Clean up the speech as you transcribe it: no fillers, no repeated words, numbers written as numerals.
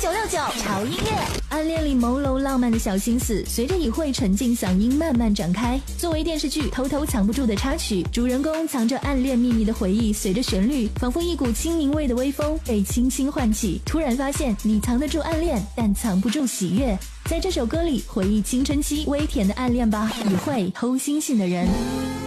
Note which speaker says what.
Speaker 1: 969潮音乐。暗恋里朦胧浪漫的小心思，随着以慧沉静嗓音慢慢展开。作为电视剧偷偷藏不住的插曲，主人公藏着暗恋秘密的回忆，随着旋律，仿佛一股清明味的微风被轻轻唤起。突然发现，你藏得住暗恋，但藏不住喜悦。在这首歌里，回忆青春期微甜的暗恋吧，以慧偷星星的人。